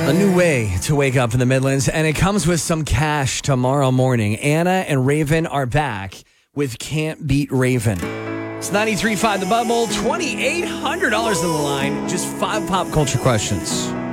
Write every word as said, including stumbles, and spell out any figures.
A new way to wake up in the Midlands, and it comes with some cash tomorrow morning. Anna and Raven are back with Can't Beat Raven. It's ninety-three point five The Bubble, two thousand eight hundred dollars in the line, just five pop culture questions.